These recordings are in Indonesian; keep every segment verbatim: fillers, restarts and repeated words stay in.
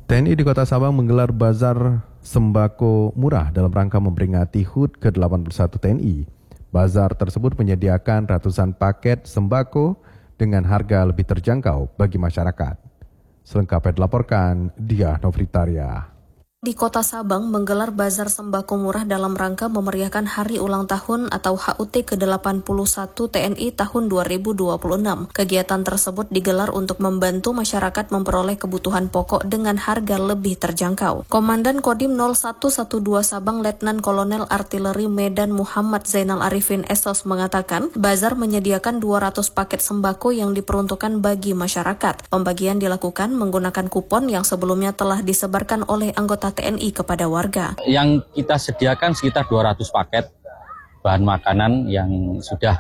T N I di Kota Sabang menggelar bazar sembako murah dalam rangka memperingati H U T ke delapan puluh satu T N I. Bazar tersebut menyediakan ratusan paket sembako dengan harga lebih terjangkau bagi masyarakat. Selengkapnya dilaporkan Diah Novritaria. Di Kota Sabang menggelar bazar sembako murah dalam rangka memeriahkan hari ulang tahun atau H U T ke delapan puluh satu T N I tahun dua ribu dua puluh enam. Kegiatan tersebut digelar untuk membantu masyarakat memperoleh kebutuhan pokok dengan harga lebih terjangkau. Komandan Kodim nol satu satu dua Sabang Letnan Kolonel Artileri Medan Muhammad Zainal Arifin S O S mengatakan, bazar menyediakan dua ratus paket sembako yang diperuntukkan bagi masyarakat. Pembagian dilakukan menggunakan kupon yang sebelumnya telah disebarkan oleh anggota T N I kepada warga. Yang kita sediakan sekitar dua ratus paket bahan makanan yang sudah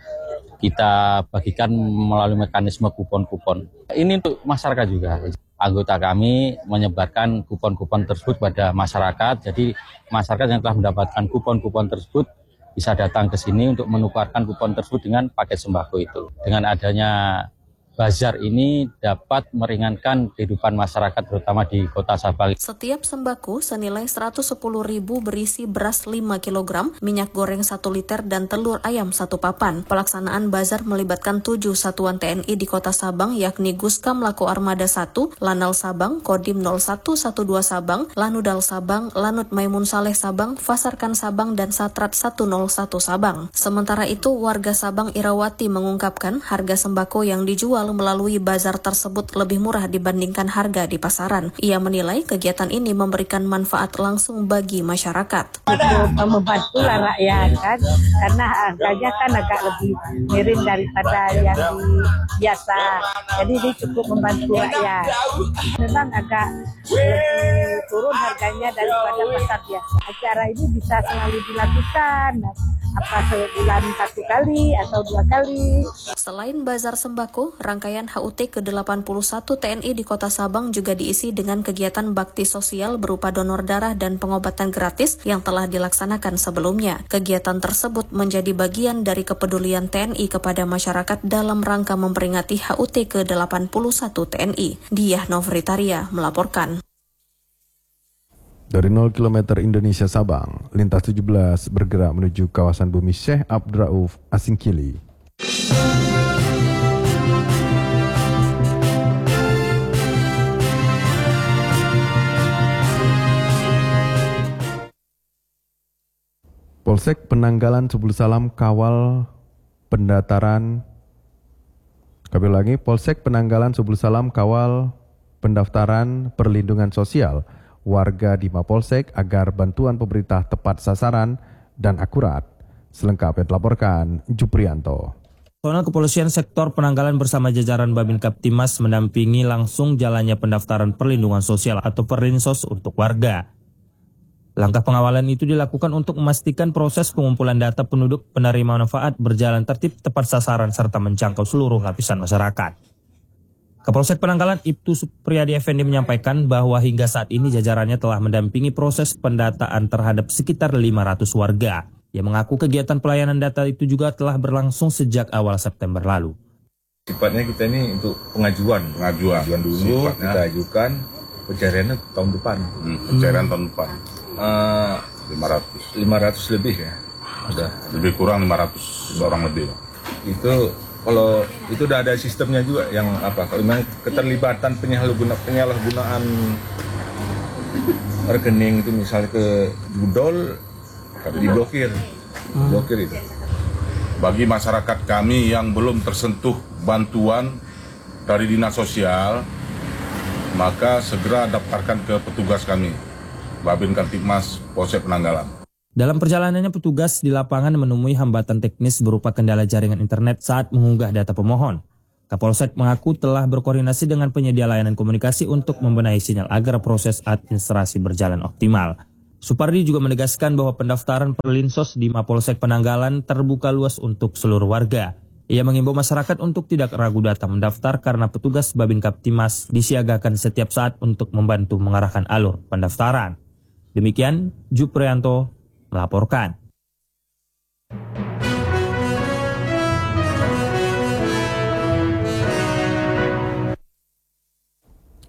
kita bagikan melalui mekanisme kupon-kupon. Ini untuk masyarakat juga. Anggota kami menyebarkan kupon-kupon tersebut pada masyarakat. Jadi masyarakat yang telah mendapatkan kupon-kupon tersebut bisa datang ke sini untuk menukarkan kupon tersebut dengan paket sembako itu. Dengan adanya bazar ini dapat meringankan kehidupan masyarakat terutama di Kota Sabang. Setiap sembako senilai seratus sepuluh ribu berisi beras lima kilogram, minyak goreng satu liter, dan telur ayam satu papan. Pelaksanaan bazar melibatkan tujuh satuan T N I di Kota Sabang yakni Guskam Lako Armada satu, Lanal Sabang, Kodim nol satu satu dua Sabang, Lanudal Sabang, Lanut Maimun Saleh Sabang, Fasarkan Sabang, dan Satrat seratus satu Sabang. Sementara itu, warga Sabang Irawati mengungkapkan harga sembako yang dijual melalui bazar tersebut lebih murah dibandingkan harga di pasaran. Ia menilai kegiatan ini memberikan manfaat langsung bagi masyarakat. Untuk membantu lah rakyat kan, karena harganya kan agak lebih miring daripada yang biasa. Jadi ini cukup membantu rakyat. Memang agak lebih turun harganya daripada pasar biasa. Acara ini bisa selalu dilakukan, apa sebulan satu kali atau dua kali. Selain bazar sembako, rangkaian H U T ke delapan puluh satu T N I di Kota Sabang juga diisi dengan kegiatan bakti sosial berupa donor darah dan pengobatan gratis yang telah dilaksanakan sebelumnya. Kegiatan tersebut menjadi bagian dari kepedulian T N I kepada masyarakat dalam rangka memperingati H U T ke delapan puluh satu T N I. Diah Novritaria melaporkan. Dari nol kilometer Indonesia Sabang, lintas tujuh belas bergerak menuju kawasan bumi Syekh Abdurrauf Asingkili. Polsek Penanggalan Subul Salam kawal pendaftaran Kami lagi Polsek Penanggalan Subul Salam kawal pendaftaran perlindungan sosial warga di Mapolsek agar bantuan pemerintah tepat sasaran dan akurat. Selengkapnya dilaporkan Juprianto. Personel Kepolisian Sektor Penanggalan bersama jajaran Babin Kaptimas mendampingi langsung jalannya pendaftaran perlindungan sosial atau Perlinsos untuk warga. Langkah pengawalan itu dilakukan untuk memastikan proses pengumpulan data penduduk penerima manfaat berjalan tertib, tepat sasaran, serta menjangkau seluruh lapisan masyarakat. Kapolsek Penanggalan Ibtu Supriyadi Effendi menyampaikan bahwa hingga saat ini jajarannya telah mendampingi proses pendataan terhadap sekitar lima ratus warga. Ia mengaku kegiatan pelayanan data itu juga telah berlangsung sejak awal September lalu. Sifatnya kita ini untuk pengajuan, pengajuan, pengajuan dulu sifatnya. Kita ajukan pencariannya tahun depan, hmm, pencarian tahun depan. Uh, lima ratus lima ratus lebih ya, ada lebih kurang lima ratus orang lebih. Itu kalau itu udah ada sistemnya juga yang apa? Kalau memang keterlibatan penyalahgunaan penyalahgunaan rekening itu misalnya ke Budol diblokir, blokir itu. Bagi masyarakat kami yang belum tersentuh bantuan dari Dinas Sosial, maka segera daftarkan ke petugas kami, Babin Kaptimas Polsek Penanggalan. Dalam perjalanannya, petugas di lapangan menemui hambatan teknis berupa kendala jaringan internet saat mengunggah data pemohon. Kapolsek mengaku telah berkoordinasi dengan penyedia layanan komunikasi untuk membenahi sinyal agar proses administrasi berjalan optimal. Supardi juga menegaskan bahwa pendaftaran Perlinsos di Mapolsek Penanggalan terbuka luas untuk seluruh warga. Ia mengimbau masyarakat untuk tidak ragu datang mendaftar karena petugas Babin Kaptimas disiagakan setiap saat untuk membantu mengarahkan alur pendaftaran. Demikian, Juprianto melaporkan.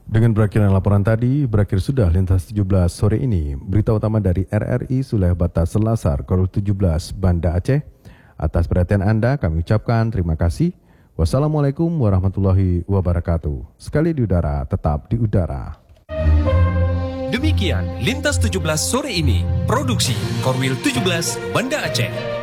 Dengan berakhirnya laporan tadi, berakhir sudah Lintas tujuh belas sore ini. Berita utama dari R R I Sulawesi Batas Selasar, Korul tujuh belas, Banda Aceh. Atas perhatian Anda, kami ucapkan terima kasih. Wassalamualaikum warahmatullahi wabarakatuh. Sekali di udara, tetap di udara. Demikian Lintas tujuh belas sore ini, produksi Korwil tujuh belas, Banda Aceh.